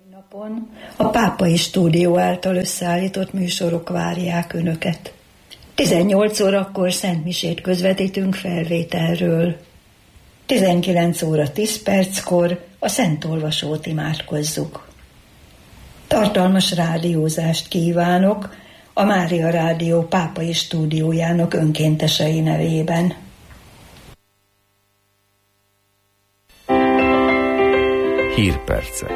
Napon a Pápai Stúdió által összeállított műsorok várják Önöket. 18 órakor szentmisét közvetítünk felvételről. 19 óra 10 perckor a szentolvasót imádkozzuk. Tartalmas rádiózást kívánok a Mária Rádió Pápai Stúdiójának önkéntesei nevében. Hírpercek.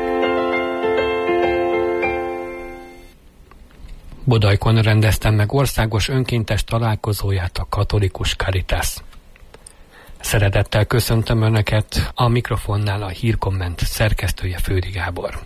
Bodajkon rendeztem meg országos önkéntes találkozóját a Katolikus Caritas. Szeretettel köszöntöm Önöket, a mikrofonnál a Hírkomment szerkesztője Fődi Gábor.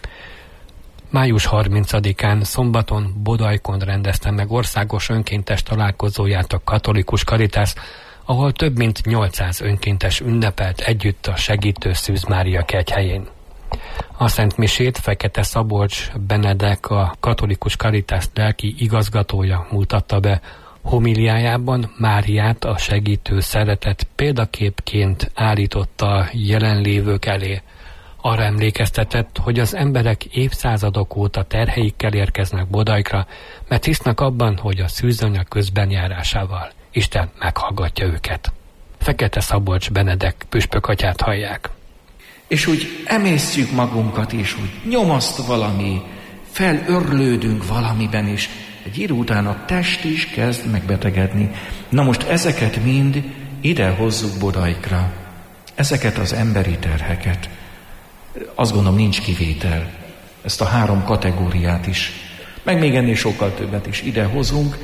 Május 30-án szombaton Bodajkon rendeztem meg országos önkéntes találkozóját a Katolikus Caritas, ahol több mint 800 önkéntes ünnepelt együtt a Segítő Szűz Mária kegyhelyén. A szentmisét Fekete Szabolcs Benedek, a Katolikus Caritas lelki igazgatója mutatta be. Homiliájában Máriát, a segítő szeretet példaképként állította a jelenlévők elé. Arra emlékeztetett, hogy az emberek évszázadok óta terheikkel érkeznek Bodajkra, mert hisznek abban, hogy a szűzanya közbenjárásával Isten meghallgatja őket. Fekete Szabolcs Benedek püspökatyát hallják. És úgy emésztjük magunkat, és úgy nyomaszt valami, felörlődünk valamiben, és egy idő után a test is kezd megbetegedni. Na most ezeket mind ide hozzuk Bodajkra. Ezeket az emberi terheket. Azt gondolom, nincs kivétel. Ezt a 3 kategóriát is, meg még ennél sokkal többet is ide hozunk,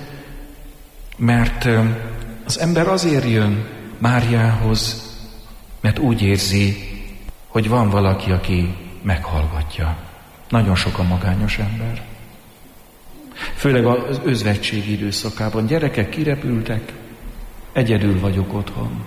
mert az ember azért jön Máriához, mert úgy érzi, hogy van valaki, aki meghallgatja. Nagyon sok a magányos ember. Főleg az özvegység időszakában. Gyerekek kirepültek, egyedül vagyok otthon.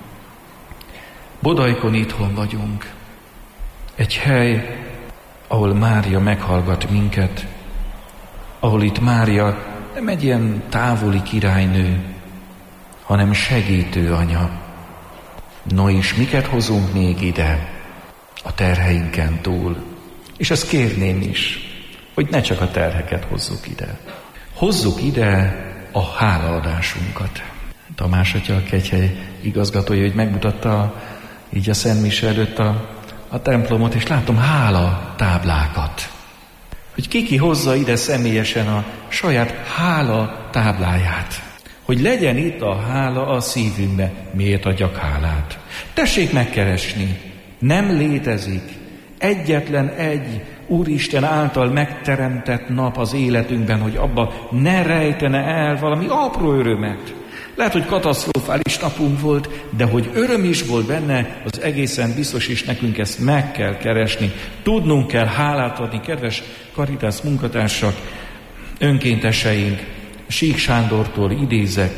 Bodajkon itthon vagyunk. Egy hely, ahol Mária meghallgat minket, ahol itt Mária nem egy ilyen távoli királynő, hanem segítő anya. No és miket hozunk még ide a terheinken túl? És ezt kérném is, hogy ne csak a terheket hozzuk ide. Hozzuk ide a hálaadásunkat. Tamás atya, a kegyhely igazgatója, hogy megmutatta így a szentmise előtt a templomot, és látom hála táblákat. Hogy ki hozza ide személyesen a saját hála tábláját. Hogy legyen itt a hála a szívünkbe. Miért adjak hálát? Tessék megkeresni. Nem létezik egyetlen egy Úristen által megteremtett nap az életünkben, hogy abba ne rejtene el valami apró örömet. Lehet, hogy katasztrofális napunk volt, de hogy öröm is volt benne, az egészen biztos, és nekünk ezt meg kell keresni. Tudnunk kell hálát adni, kedves Caritas munkatársak, önkénteseink. Sík Sándortól idézek.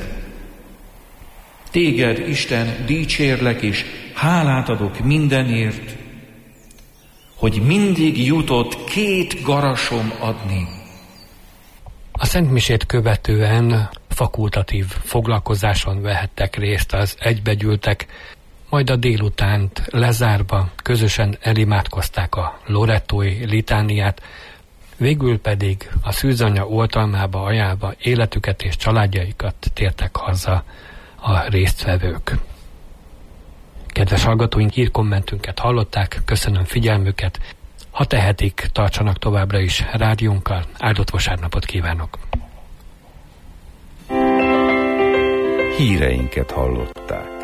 Téged, Isten, dicsérlek, és hálát adok mindenért, hogy mindig jutott 2 garasom adni. A szentmisét követően fakultatív foglalkozáson vehettek részt az egybegyűltek, majd a délutánt lezárva közösen elimádkozták a lorettói litániát, végül pedig a szűzanya oltalmába ajánlva életüket és családjaikat tértek haza a résztvevők. Kedves hallgatóink, hírkommentünket hallották, köszönöm figyelmüket. Ha tehetik, tartsanak továbbra is rádiónkkal. Áldott vasárnapot kívánok! Híreinket hallották.